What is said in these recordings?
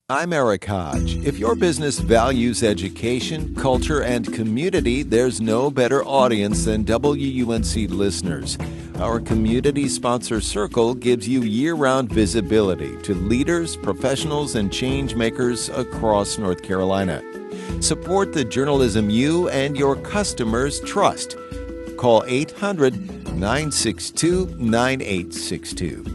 I'm Eric Hodge. If your business values education, culture, and community, there's no better audience than WUNC listeners. Our community sponsor circle gives you year-round visibility to leaders, professionals, and change makers across North Carolina. Support the journalism you and your customers trust. Call 800-962-9862.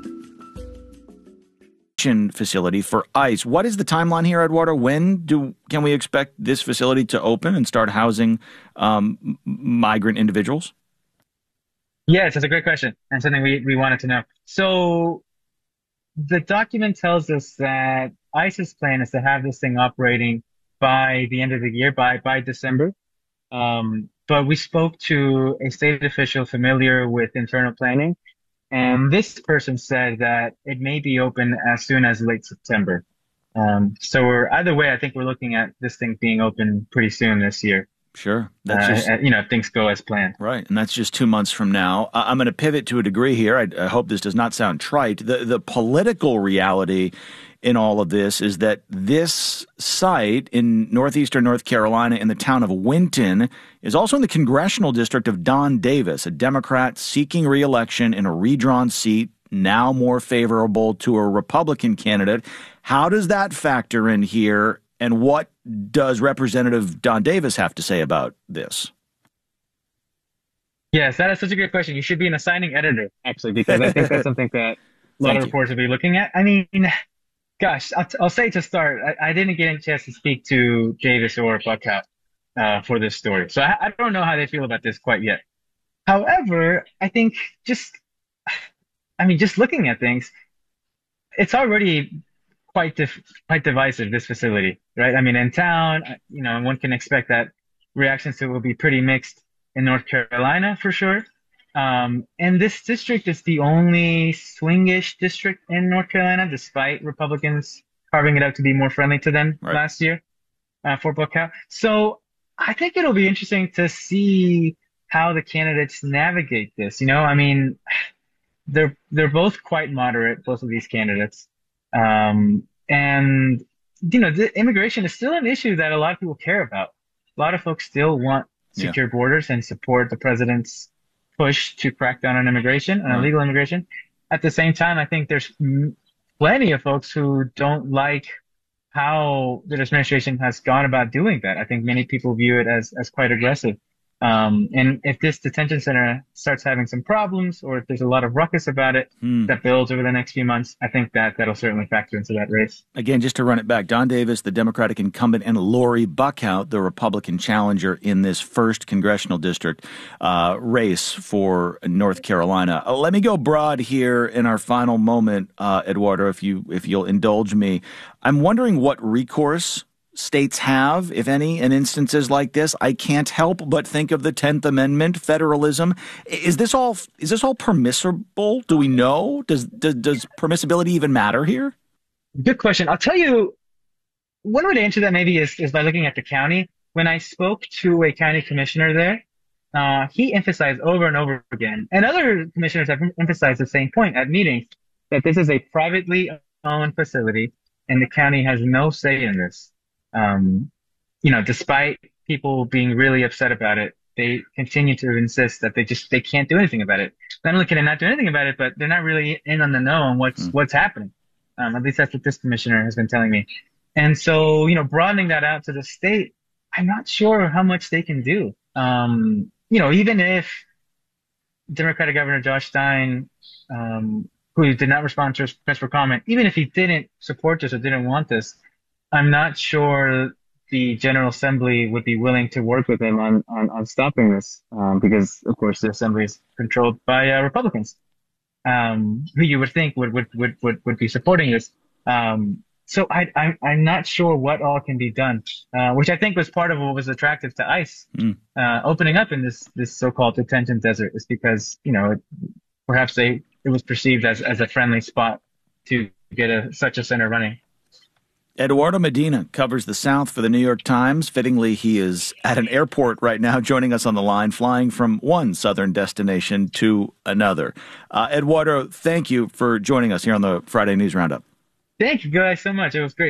Facility for ICE. What is the timeline here, Eduardo? When can we expect this facility to open and start housing migrant individuals? Yes, that's a great question and something we wanted to know. So the document tells us that ICE's plan is to have this thing operating by the end of the year, by December. But we spoke to a state official familiar with internal planning, and this person said that it may be open as soon as late September. So either way, I think we're looking at this thing being open pretty soon this year. Sure. That's just, if things go as planned. Right. And that's just 2 months from now. I'm going to pivot to a degree here. I hope this does not sound trite. The political reality in all of this is that this site in northeastern North Carolina in the town of Winton is also in the congressional district of Don Davis, a Democrat seeking re-election in a redrawn seat, now more favorable to a Republican candidate. How does that factor in here, and what does Representative Don Davis have to say about this? Yes, that is such a great question. You should be an assigning editor, actually, because I think that's something that a lot of reporters will be looking at. I mean, gosh, I'll say to start, I didn't get a chance to speak to Davis or Buckhout for this story, so I don't know how they feel about this quite yet. However, I think just looking at things, it's already quite divisive, this facility, right? I mean, in town, one can expect that reactions to it will be pretty mixed in North Carolina for sure. And this district is the only swingish district in North Carolina, despite Republicans carving it out to be more friendly to them last year for Buckhout. So I think it'll be interesting to see how the candidates navigate this. I mean, they're both quite moderate, both of these candidates. And the immigration is still an issue that a lot of people care about. A lot of folks still want secure borders and support the president's push to crack down on immigration, on illegal immigration. At the same time, I think there's plenty of folks who don't like how the administration has gone about doing that. I think many people view it as quite aggressive. And if this detention center starts having some problems, or if there's a lot of ruckus about it that builds over the next few months, I think that'll certainly factor into that race. Again, just to run it back, Don Davis, the Democratic incumbent, and Lori Buckhout, the Republican challenger in this first congressional district race for North Carolina. Let me go broad here in our final moment, Eduardo, if you'll indulge me. I'm wondering what recourse states have, if any, in instances like this. I can't help but think of the 10th Amendment, federalism. Is this all permissible? Do we know? Does permissibility even matter here? Good question. I'll tell you, one way to answer that maybe is by looking at the county. When I spoke to a county commissioner there, he emphasized over and over again, and other commissioners have emphasized the same point at meetings, that this is a privately owned facility and the county has no say in this. Despite people being really upset about it, they continue to insist that they can't do anything about it. Not only can they not do anything about it, but they're not really in on the know on what's happening. At least that's what this commissioner has been telling me. And so, broadening that out to the state, I'm not sure how much they can do. Even if Democratic Governor Josh Stein, who did not respond to request for comment, even if he didn't support this or didn't want this, I'm not sure the General Assembly would be willing to work with him on stopping this, because, of course, the Assembly is controlled by Republicans, who you would think would be supporting this. So I'm not sure what all can be done, which I think was part of what was attractive to ICE opening up in this so-called detention desert, is because perhaps it was perceived as a friendly spot to get such a center running. Eduardo Medina covers the South for the New York Times. Fittingly, he is at an airport right now, joining us on the line, flying from one southern destination to another. Eduardo, thank you for joining us here on the Friday News Roundup. Thank you guys so much. It was great.